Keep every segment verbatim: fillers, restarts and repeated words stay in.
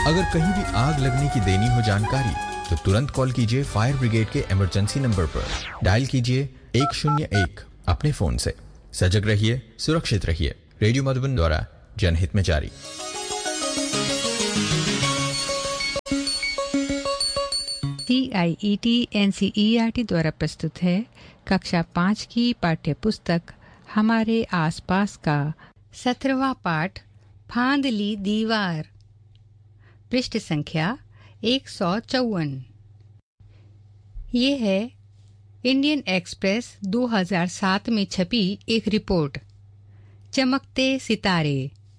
अगर कहीं भी आग लगने की देनी हो जानकारी तो तुरंत कॉल कीजिए फायर ब्रिगेड के इमरजेंसी नंबर पर। डायल कीजिए एक शून्य एक अपने फोन से। सजग रहिए, सुरक्षित रहिए। रेडियो मधुबन द्वारा जनहित में जारी। सी आई E T N C E R T द्वारा प्रस्तुत है कक्षा पाँच की पाठ्य पुस्तक हमारे आसपास का सत्रहवां पाठ फांद ली दीवार, पृष्ठ संख्या एक सौ चौवन। ये है इंडियन एक्सप्रेस दो हज़ार सात में छपी एक रिपोर्ट। चमकते सितारे।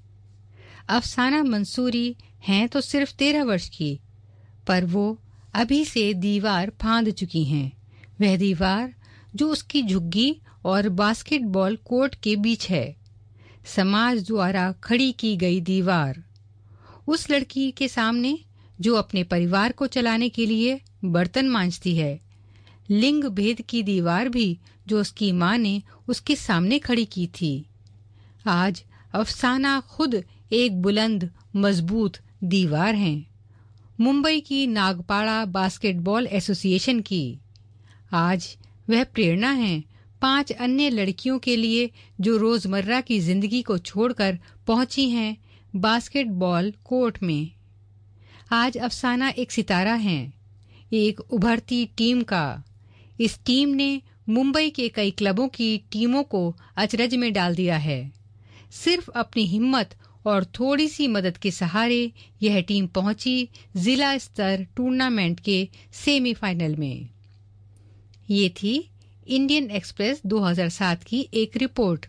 अफसाना मंसूरी हैं तो सिर्फ तेरह वर्ष की, पर वो अभी से दीवार फांद चुकी हैं। वह दीवार जो उसकी झुग्गी और बास्केटबॉल कोर्ट के बीच है, समाज द्वारा खड़ी की गई दीवार। उस लड़की के सामने जो अपने परिवार को चलाने के लिए बर्तन मांजती है। लिंग भेद की दीवार भी जो उसकी मां ने उसके सामने खड़ी की थी। आज अफसाना खुद एक बुलंद मजबूत दीवार हैं। मुंबई की नागपाड़ा बास्केटबॉल एसोसिएशन की। आज वह प्रेरणा है पांच अन्य लड़कियों के लिए जो रोजमर्रा की जिंदगी को छोड़कर पहुंची हैं बास्केटबॉल कोर्ट में। आज अफसाना एक सितारा है, एक उभरती टीम का। इस टीम ने मुंबई के कई क्लबों की टीमों को अचरज में डाल दिया है। सिर्फ अपनी हिम्मत और थोड़ी सी मदद के सहारे यह टीम पहुंची जिला स्तर टूर्नामेंट के सेमीफाइनल में। ये थी इंडियन एक्सप्रेस दो हज़ार सात की एक रिपोर्ट।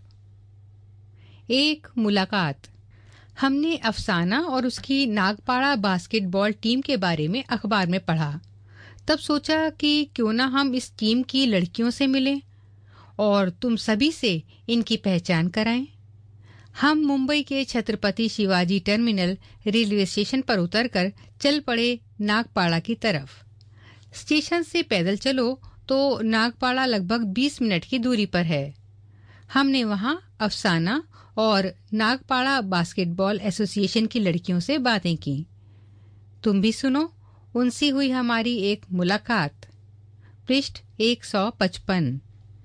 एक मुलाकात। हमने अफसाना और उसकी नागपाड़ा बास्केटबॉल टीम के बारे में अखबार में पढ़ा। तब सोचा कि क्यों ना हम इस टीम की लड़कियों से मिलें और तुम सभी से इनकी पहचान कराएं। हम मुंबई के Chhatrapati Shivaji terminal railway station पर उतरकर चल पड़े नागपाड़ा की तरफ। स्टेशन से पैदल चलो तो नागपाड़ा लगभग बीस मिनट की दूरी पर है। हमने वहां अफसाना और नागपाड़ा बास्केटबॉल एसोसिएशन की लड़कियों से बातें की। तुम भी सुनो, उनसे हुई हमारी एक मुलाकात। पृष्ठ एक सौ पचपन।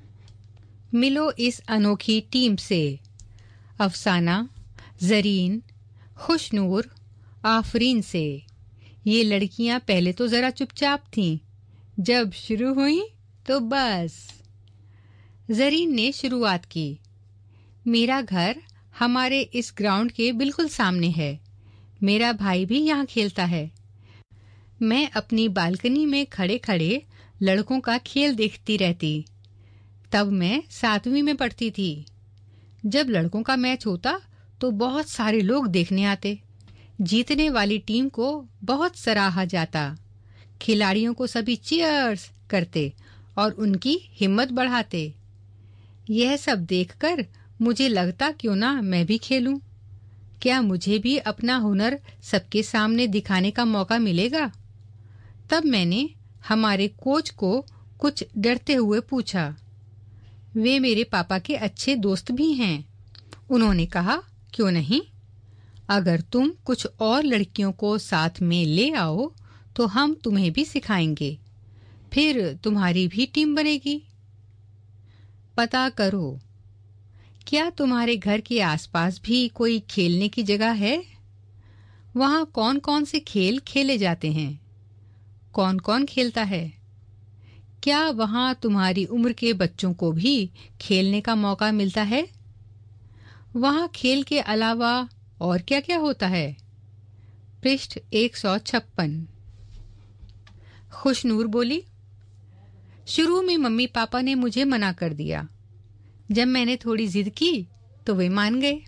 मिलो इस अनोखी टीम से। अफसाना, जरीन, खुशनूर, आफरीन से। ये लड़कियां पहले तो जरा चुपचाप थीं, जब शुरू हुई तो बस। जरीन ने शुरुआत की। मेरा घर हमारे इस ग्राउंड के बिल्कुल सामने है। मेरा भाई भी यहाँ खेलता है। मैं अपनी बालकनी में खड़े खड़े लड़कों का खेल देखती रहती। तब मैं सातवीं में पढ़ती थी। जब लड़कों का मैच होता तो बहुत सारे लोग देखने आते। जीतने वाली टीम को बहुत सराहा जाता। खिलाड़ियों को सभी चीयर्स करते और उनकी हिम्मत बढ़ाते। यह सब देखकर मुझे लगता क्यों ना मैं भी खेलूं। क्या मुझे भी अपना हुनर सबके सामने दिखाने का मौका मिलेगा? तब मैंने हमारे कोच को कुछ डरते हुए पूछा। वे मेरे पापा के अच्छे दोस्त भी हैं। उन्होंने कहा, क्यों नहीं? अगर तुम कुछ और लड़कियों को साथ में ले आओ तो हम तुम्हें भी सिखाएंगे। फिर तुम्हारी भी टीम बनेगी। पता करो, क्या तुम्हारे घर के आसपास भी कोई खेलने की जगह है? वहाँ कौन कौन से खेल खेले जाते हैं? कौन कौन खेलता है? क्या वहाँ तुम्हारी उम्र के बच्चों को भी खेलने का मौका मिलता है? वहाँ खेल के अलावा और क्या क्या होता है? पृष्ठ एक सौ छप्पन। खुशनूर बोली, शुरू में मम्मी पापा ने मुझे मना कर दिया। जब मैंने थोड़ी जिद की तो वे मान गए।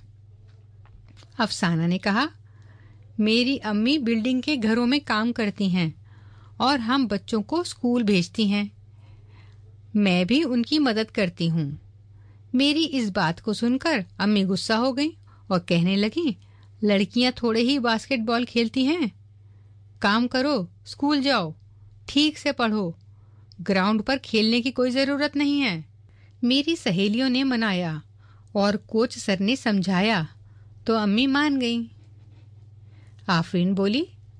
अफसाना ने कहा, मेरी अम्मी बिल्डिंग के घरों में काम करती हैं और हम बच्चों को स्कूल भेजती हैं। मैं भी उनकी मदद करती हूँ। मेरी इस बात को सुनकर अम्मी गुस्सा हो गई और कहने लगी, लड़कियां थोड़े ही बास्केटबॉल खेलती हैं। काम करो, स्कूल जाओ, ठीक से पढ़ो। ग्राउंड पर खेलने की कोई जरूरत नहीं है। मेरी सहेलियों ने मनाया और कोच सर ने समझाया तो अम्मी मान गईं। आफरीन बोली,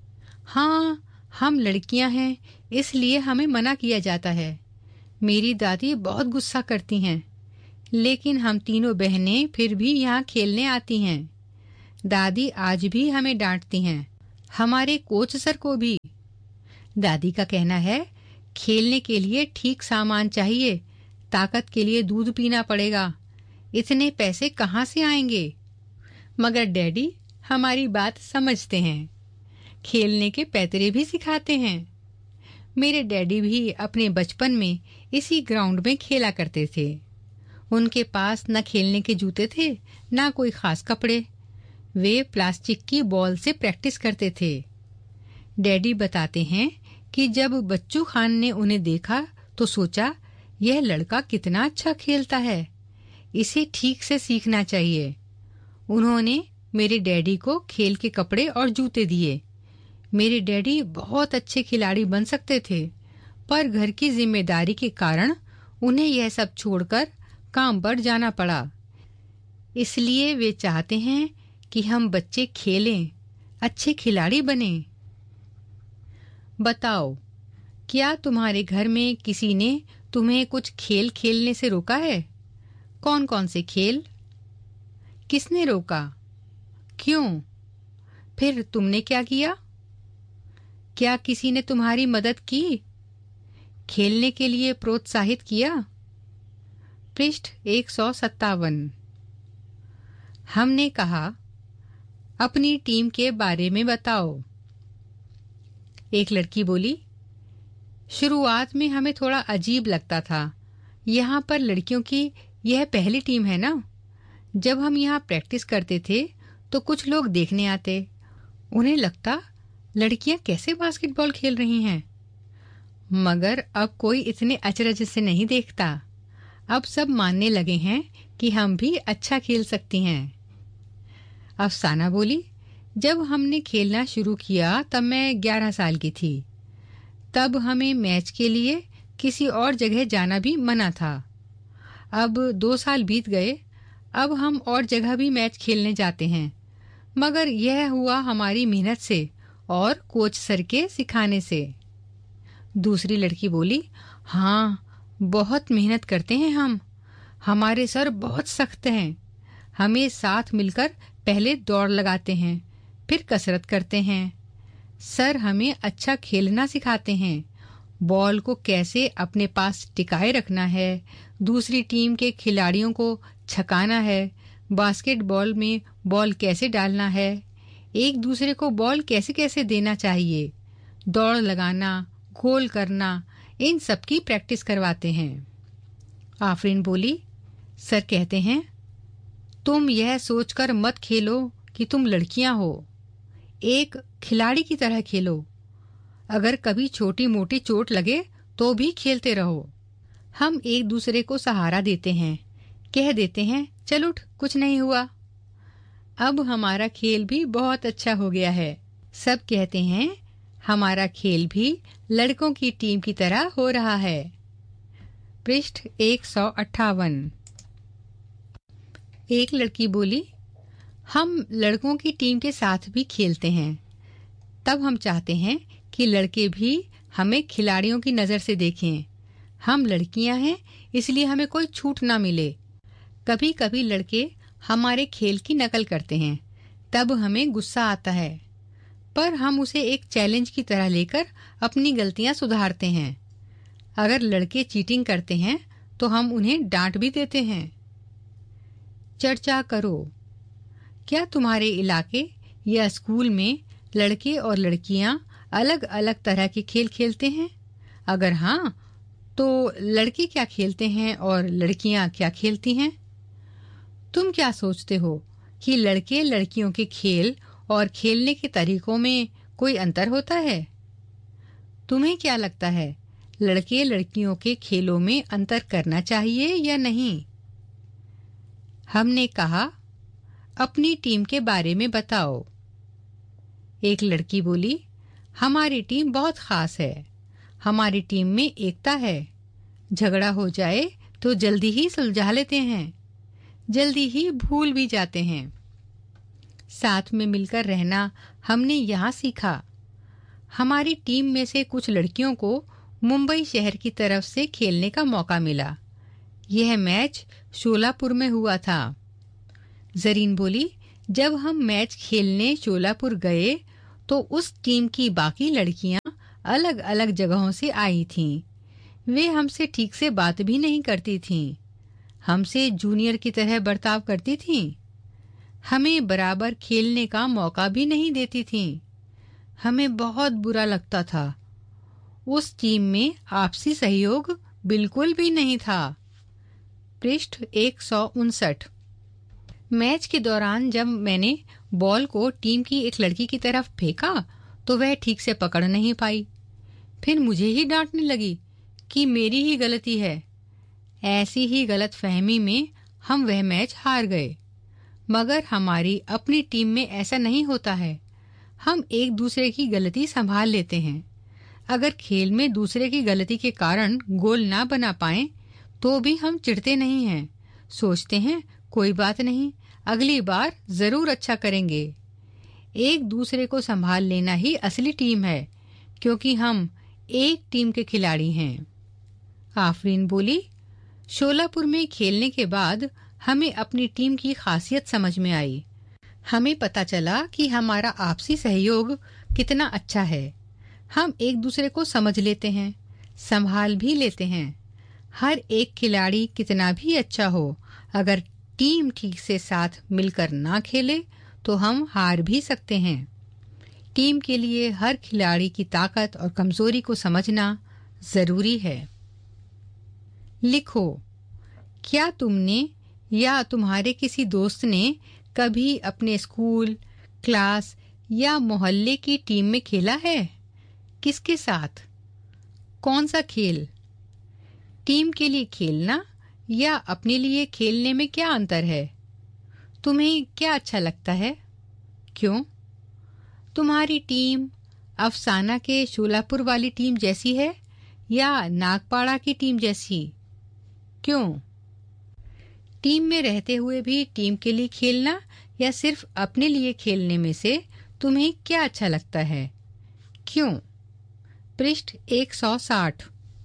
हाँ, हम लड़कियां हैं, इसलिए हमें मना किया जाता है। मेरी दादी बहुत गुस्सा करती हैं, लेकिन हम तीनों बहनें फिर भी यहाँ खेलने आती हैं। दादी आज भी हमें डांटती हैं, हमारे कोच सर को भी। दादी का कहना है, खेलने के लिए ठीक सामान चाहिए, ताकत के लिए दूध पीना पड़ेगा, इतने पैसे कहाँ से आएंगे? मगर डैडी हमारी बात समझते हैं, खेलने के पैतरे भी सिखाते हैं। मेरे डैडी भी अपने बचपन में इसी ग्राउंड में खेला करते थे। उनके पास न खेलने के जूते थे, न कोई खास कपड़े। वे प्लास्टिक की बॉल से प्रैक्टिस करते थे। डैडी बताते हैं कि जब बच्चू खान ने उन्हें देखा तो सोचा, यह लड़का कितना अच्छा खेलता है, इसे ठीक से सीखना चाहिए। उन्होंने मेरे डैडी को खेल के कपड़े और जूते दिए। मेरे डैडी बहुत अच्छे खिलाड़ी बन सकते थे, पर घर की जिम्मेदारी के कारण उन्हें यह सब छोड़कर काम पर जाना पड़ा। इसलिए वे चाहते हैं कि हम बच्चे खेलें, अच्छे खिलाड़ी बनें। बताओ, क्या तुम्हारे घर में किसी ने तुम्हें कुछ खेल खेलने से रोका है? कौन कौन से खेल? किसने रोका? क्यों? फिर तुमने क्या किया? क्या किसी ने तुम्हारी मदद की? खेलने के लिए प्रोत्साहित किया? पृष्ठ एक सौ सत्तावन। हमने कहा, अपनी टीम के बारे में बताओ। एक लड़की बोली, शुरुआत में हमें थोड़ा अजीब लगता था। यहाँ पर लड़कियों की यह पहली टीम है ना। जब हम यहाँ प्रैक्टिस करते थे तो कुछ लोग देखने आते। उन्हें लगता लड़कियाँ कैसे बास्केटबॉल खेल रही हैं। मगर अब कोई इतने अचरज से नहीं देखता। अब सब मानने लगे हैं कि हम भी अच्छा खेल सकती हैं। अफसाना बोली, जब हमने खेलना शुरू किया तब मैं ग्यारह साल की थी। तब हमें मैच के लिए किसी और जगह जाना भी मना था। अब दो साल बीत गए, अब हम और जगह भी मैच खेलने जाते हैं, मगर यह हुआ हमारी मेहनत से और कोच सर के सिखाने से। दूसरी लड़की बोली, हाँ, बहुत मेहनत करते हैं हम। हमारे सर बहुत सख्त हैं। हमें साथ मिलकर पहले दौड़ लगाते हैं, फिर कसरत करते हैं। सर हमें अच्छा खेलना सिखाते हैं, बॉल को कैसे अपने पास टिकाए रखना है, दूसरी टीम के खिलाड़ियों को छकाना है, बास्केटबॉल में बॉल कैसे डालना है, एक दूसरे को बॉल कैसे कैसे देना चाहिए, दौड़ लगाना, गोल करना, इन सब की प्रैक्टिस करवाते हैं। आफरीन बोली, सर कहते हैं, तुम यह सोचकर मत खेलो कि तुम लड़कियां हो, एक खिलाड़ी की तरह खेलो। अगर कभी छोटी मोटी चोट लगे तो भी खेलते रहो। हम एक दूसरे को सहारा देते हैं, कह देते हैं, चल उठ, कुछ नहीं हुआ। अब हमारा खेल भी बहुत अच्छा हो गया है। सब कहते हैं हमारा खेल भी लड़कों की टीम की तरह हो रहा है। पृष्ठ एक सौ अट्ठावन। एक लड़की बोली, हम लड़कों की टीम के साथ भी खेलते हैं। तब हम चाहते हैं कि लड़के भी हमें खिलाड़ियों की नज़र से देखें। हम लड़कियां हैं, इसलिए हमें कोई छूट ना मिले। कभी कभी लड़के हमारे खेल की नकल करते हैं, तब हमें गुस्सा आता है, पर हम उसे एक चैलेंज की तरह लेकर अपनी गलतियां सुधारते हैं। अगर लड़के चीटिंग करते हैं तो हम उन्हें डांट भी देते हैं। चर्चा करो, क्या तुम्हारे इलाके या स्कूल में लड़के और लड़कियां अलग अलग तरह के खेल खेलते हैं? अगर हाँ, तो लड़के क्या खेलते हैं और लड़कियां क्या खेलती हैं? तुम क्या सोचते हो कि लड़के लड़कियों के खेल और खेलने के तरीकों में कोई अंतर होता है? तुम्हें क्या लगता है, लड़के लड़कियों के खेलों में अंतर करना चाहिए या नहीं? हमने कहा, अपनी टीम के बारे में बताओ। एक लड़की बोली, हमारी टीम बहुत खास है। हमारी टीम में एकता है। झगड़ा हो जाए तो जल्दी ही सुलझा लेते हैं, जल्दी ही भूल भी जाते हैं। साथ में मिलकर रहना हमने यहाँ सीखा। हमारी टीम में से कुछ लड़कियों को मुंबई शहर की तरफ से खेलने का मौका मिला। यह मैच शोलापुर में हुआ था। जरीन बोली, जब हम मैच खेलने शोलापुर गए तो उस टीम की बाकी लड़कियां अलग अलग जगहों से आई थीं। वे हमसे ठीक से बात भी नहीं करती थीं। हमसे जूनियर की तरह बर्ताव करती थीं। हमें बराबर खेलने का मौका भी नहीं देती थीं। हमें बहुत बुरा लगता था। उस टीम में आपसी सहयोग बिल्कुल भी नहीं था। पृष्ठ एक सौ उनसठ। मैच के दौरान जब मैंने बॉल को टीम की एक लड़की की तरफ फेंका तो वह ठीक से पकड़ नहीं पाई। फिर मुझे ही डांटने लगी कि मेरी ही गलती है। ऐसी ही गलतफहमी में हम वह मैच हार गए। मगर हमारी अपनी टीम में ऐसा नहीं होता है। हम एक दूसरे की गलती संभाल लेते हैं। अगर खेल में दूसरे की गलती के कारण गोल ना बना पाएं तो भी हम चिढ़ते नहीं हैं। सोचते हैं कोई बात नहीं, अगली बार जरूर अच्छा करेंगे। एक दूसरे को संभाल लेना ही असली टीम है, क्योंकि हम एक टीम के खिलाड़ी हैं। आफरीन बोली, शोलापुर में खेलने के बाद हमें अपनी टीम की खासियत समझ में आई। हमें पता चला कि हमारा आपसी सहयोग कितना अच्छा है। हम एक दूसरे को समझ लेते हैं, संभाल भी लेते हैं। हर एक खिलाड़ी कितना भी अच्छा हो, अगर टीम ठीक से साथ मिलकर ना खेले तो हम हार भी सकते हैं। टीम के लिए हर खिलाड़ी की ताकत और कमजोरी को समझना जरूरी है। लिखो, क्या तुमने या तुम्हारे किसी दोस्त ने कभी अपने स्कूल, क्लास या मोहल्ले की टीम में खेला है? किसके साथ? कौन सा खेल? टीम के लिए खेलना या अपने लिए खेलने में क्या अंतर है? तुम्हें क्या अच्छा लगता है? क्यों? तुम्हारी टीम अफसाना के शोलापुर वाली टीम जैसी है या नागपाड़ा की टीम जैसी? क्यों? टीम में रहते हुए भी टीम के लिए खेलना या सिर्फ अपने लिए खेलने में से तुम्हें क्या अच्छा लगता है? क्यों? पृष्ठ एक सौ साठ।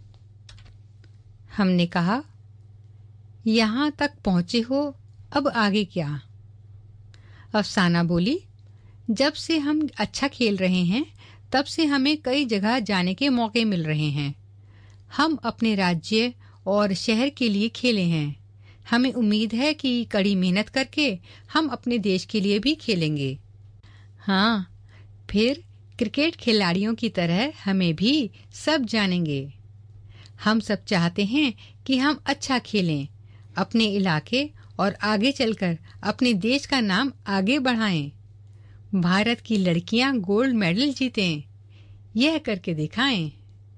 हमने कहा, यहाँ तक पहुंचे हो, अब आगे क्या? अफसाना बोली, जब से हम अच्छा खेल रहे हैं तब से हमें कई जगह जाने के मौके मिल रहे हैं। हम अपने राज्य और शहर के लिए खेले हैं। हमें उम्मीद है कि कड़ी मेहनत करके हम अपने देश के लिए भी खेलेंगे। हाँ, फिर क्रिकेट खिलाड़ियों की तरह हमें भी सब जानेंगे। हम सब चाहते हैं कि हम अच्छा खेलें, अपने इलाके और आगे चलकर अपने देश का नाम आगे बढ़ाएं। भारत की लड़कियां गोल्ड मेडल जीतें, यह करके दिखाएं।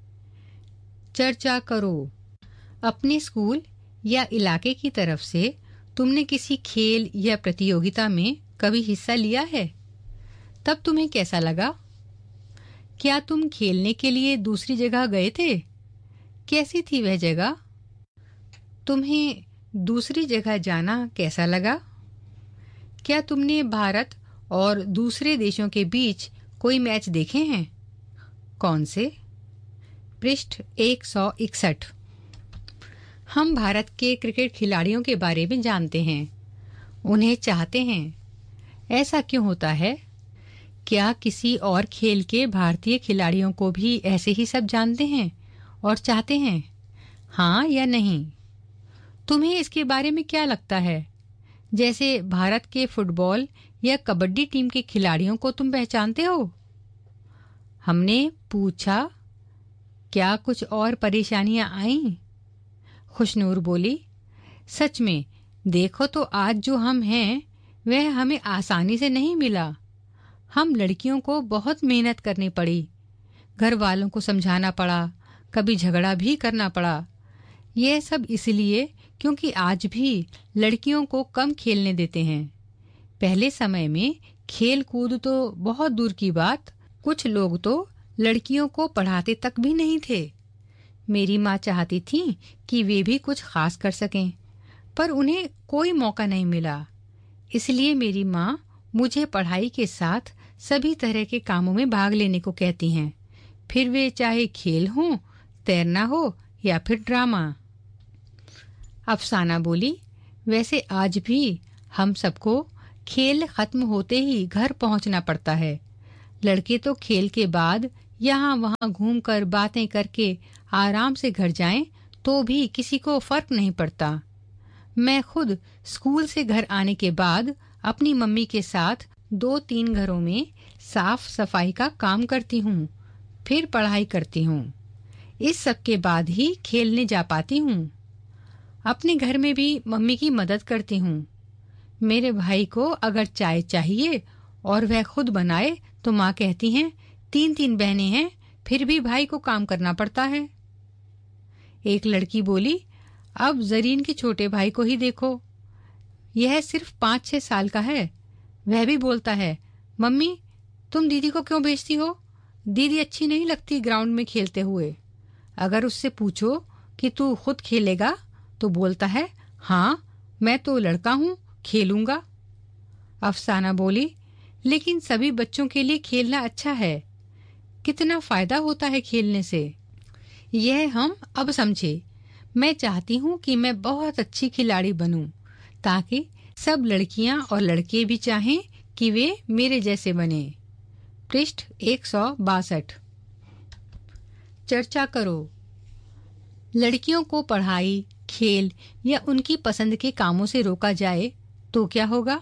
चर्चा करो। अपने स्कूल या इलाके की तरफ से तुमने किसी खेल या प्रतियोगिता में कभी हिस्सा लिया है? तब तुम्हें कैसा लगा? क्या तुम खेलने के लिए दूसरी जगह गए थे? कैसी थी वह जगह? तुम्हें दूसरी जगह जाना कैसा लगा? क्या तुमने भारत और दूसरे देशों के बीच कोई मैच देखे हैं? कौन से? पृष्ठ एक सौ इकसठ। हम भारत के क्रिकेट खिलाड़ियों के बारे में जानते हैं, उन्हें चाहते हैं। ऐसा क्यों होता है? क्या किसी और खेल के भारतीय खिलाड़ियों को भी ऐसे ही सब जानते हैं और चाहते हैं? हाँ या नहीं? तुम्हें इसके बारे में क्या लगता है? जैसे भारत के फुटबॉल या कबड्डी टीम के खिलाड़ियों को तुम पहचानते हो? हमने पूछा, क्या कुछ और परेशानियां आईं? खुशनूर बोली, सच में देखो तो आज जो हम हैं वह हमें आसानी से नहीं मिला। हम लड़कियों को बहुत मेहनत करनी पड़ी, घर वालों को समझाना पड़ा, कभी झगड़ा भी करना पड़ा। यह सब इसलिए क्योंकि आज भी लड़कियों को कम खेलने देते हैं। पहले समय में खेल कूद तो बहुत दूर की बात, कुछ लोग तो लड़कियों को पढ़ाते तक भी नहीं थे। मेरी माँ चाहती थी कि वे भी कुछ खास कर सकें, पर उन्हें कोई मौका नहीं मिला। इसलिए मेरी माँ मुझे पढ़ाई के साथ सभी तरह के कामों में भाग लेने को कहती हैं, फिर वे चाहे खेल हो, तैरना हो या फिर ड्रामा। अफसाना बोली, वैसे आज भी हम सबको खेल खत्म होते ही घर पहुंचना पड़ता है। लड़के तो खेल के बाद यहाँ वहाँ घूमकर बातें करके आराम से घर जाएं तो भी किसी को फर्क नहीं पड़ता। मैं खुद स्कूल से घर आने के बाद अपनी मम्मी के साथ दो तीन घरों में साफ सफाई का काम करती हूँ, फिर पढ़ाई करती हूँ। इस सब के बाद ही खेलने जा पाती हूँ। अपने घर में भी मम्मी की मदद करती हूँ। मेरे भाई को अगर चाय चाहिए और वह खुद बनाए तो माँ कहती हैं, तीन तीन बहनें हैं, फिर भी भाई को काम करना पड़ता है। एक लड़की बोली, अब जरीन के छोटे भाई को ही देखो, यह सिर्फ पाँच छह साल का है। वह भी बोलता है, मम्मी तुम दीदी को क्यों भेजती हो? दीदी अच्छी नहीं लगती ग्राउंड में खेलते हुए। अगर उससे पूछो कि तू खुद खेलेगा तो बोलता है, हाँ मैं तो लड़का हूँ, खेलूंगा। अफसाना बोली, लेकिन सभी बच्चों के लिए खेलना अच्छा है। कितना फायदा होता है खेलने से, यह हम अब समझे। मैं चाहती हूँ कि मैं बहुत अच्छी खिलाड़ी बनूं, ताकि सब लड़कियां और लड़के भी चाहें कि वे मेरे जैसे बने। पृष्ठ एक सौ बासठ। चर्चा करो। लड़कियों को पढ़ाई, खेल या उनकी पसंद के कामों से रोका जाए तो क्या होगा?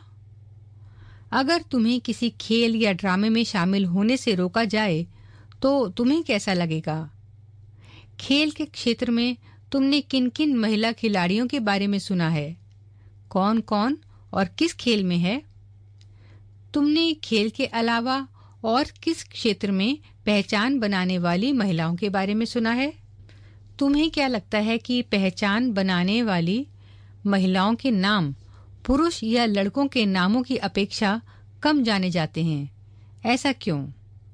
अगर तुम्हें किसी खेल या ड्रामे में शामिल होने से रोका जाए तो तुम्हें कैसा लगेगा? खेल के क्षेत्र में तुमने किन किन महिला खिलाड़ियों के बारे में सुना है? कौन कौन और किस खेल में है? तुमने खेल के अलावा और किस क्षेत्र में पहचान बनाने वाली महिलाओं के बारे में सुना है? तुम्हें क्या लगता है कि पहचान बनाने वाली महिलाओं के नाम पुरुष या लड़कों के नामों की अपेक्षा कम जाने जाते हैं? ऐसा क्यों?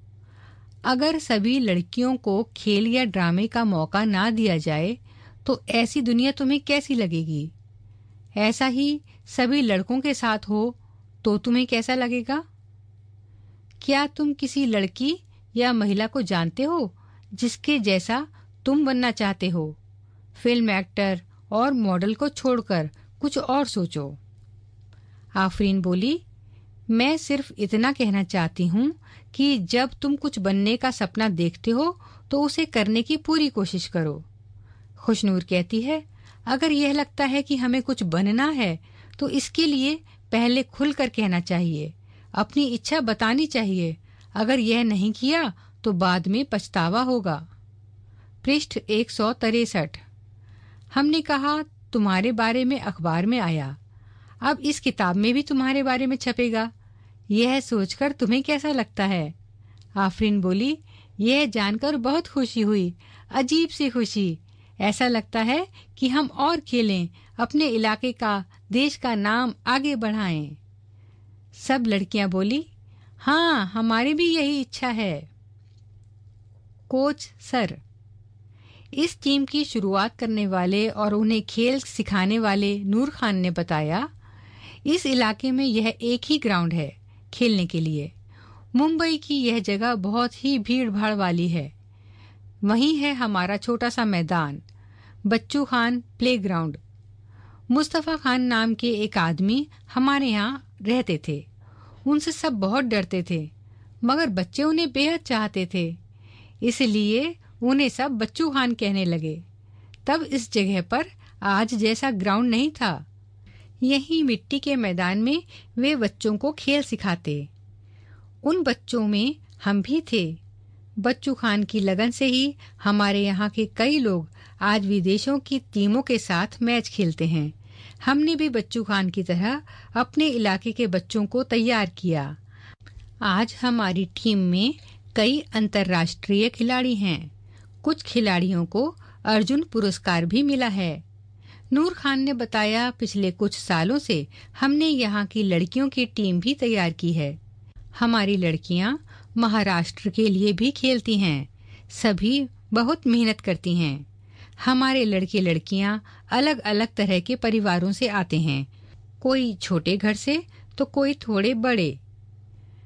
अगर सभी लड़कियों को खेल या ड्रामे का मौका ना दिया जाए तो ऐसी दुनिया तुम्हें कैसी लगेगी? ऐसा ही सभी लड़कों के साथ हो तो तुम्हें कैसा लगेगा? क्या तुम किसी लड़की या महिला को जानते हो जिसके जैसा तुम बनना चाहते हो? फिल्म एक्टर और मॉडल को छोड़कर कुछ और सोचो। आफरीन बोली, मैं सिर्फ इतना कहना चाहती हूँ कि जब तुम कुछ बनने का सपना देखते हो तो उसे करने की पूरी कोशिश करो। खुशनूर कहती है, अगर यह लगता है कि हमें कुछ बनना है तो इसके लिए पहले खुलकर कहना चाहिए, अपनी इच्छा बतानी चाहिए। अगर यह नहीं किया तो बाद में पछतावा होगा। पृष्ठ एक सौ तिरसठ। हमने कहा तुम्हारे बारे में अखबार में आया, अब इस किताब में भी तुम्हारे बारे में छपेगा। यह सोचकर तुम्हें कैसा लगता है? आफरीन बोली, यह जानकर बहुत खुशी हुई, अजीब सी खुशी। ऐसा लगता है कि हम और खेलें, अपने इलाके का, देश का नाम आगे बढ़ाएं। सब लड़कियां बोली, हाँ हमारी भी यही इच्छा है। Coach sir. इस टीम की शुरुआत करने वाले और उन्हें खेल सिखाने वाले नूर खान ने बताया, इस इलाके में यह एक ही ग्राउंड है खेलने के लिए। मुंबई की यह जगह बहुत ही भीड़ भाड़ वाली है। वहीं है हमारा छोटा सा मैदान, बच्चू खान प्लेग्राउंड। मुस्तफा खान नाम के एक आदमी हमारे यहाँ रहते थे। उनसे सब बहुत डरते थे, मगर बच्चे उन्हें बेहद चाहते थे, इसलिए उन्हें सब बच्चू खान कहने लगे। तब इस जगह पर आज जैसा ग्राउंड नहीं था। यही मिट्टी के मैदान में वे बच्चों को खेल सिखाते। उन बच्चों में हम भी थे। बच्चू खान की लगन से ही हमारे यहाँ के कई लोग आज विदेशों की टीमों के साथ मैच खेलते हैं। हमने भी बच्चू खान की तरह अपने इलाके के बच्चों को तैयार किया। आज हमारी टीम में कई अंतर्राष्ट्रीय खिलाड़ी हैं। कुछ खिलाड़ियों को अर्जुन पुरस्कार भी मिला है। नूर खान ने बताया, पिछले कुछ सालों से हमने यहाँ की लड़कियों की टीम भी तैयार की है। हमारी लड़कियाँ महाराष्ट्र के लिए भी खेलती हैं। सभी बहुत मेहनत करती हैं। हमारे लड़के लड़कियाँ अलग अलग तरह के परिवारों से आते हैं, कोई छोटे घर से तो कोई थोड़े बड़े।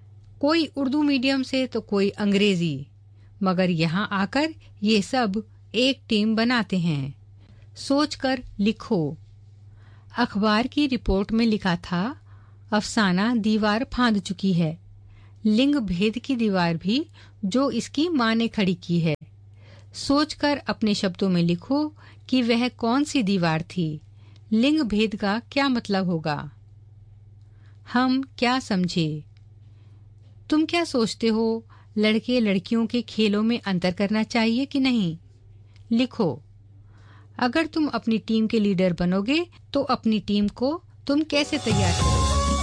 कोई उर्दू मीडियम से तो कोई अंग्रेजी, मगर यहाँ आकर ये सब एक टीम बनाते हैं। सोचकर लिखो। अखबार की रिपोर्ट में लिखा था, अफसाना दीवार फांद चुकी है। लिंग भेद की दीवार भी जो इसकी माँ ने खड़ी की है। सोचकर अपने शब्दों में लिखो कि वह कौन सी दीवार थी। लिंग भेद का क्या मतलब होगा? हम क्या समझे? तुम क्या सोचते हो, लड़के लड़कियों के खेलों में अंतर करना चाहिए कि नहीं? लिखो। अगर तुम अपनी टीम के लीडर बनोगे तो अपनी टीम को तुम कैसे तैयार करोगे?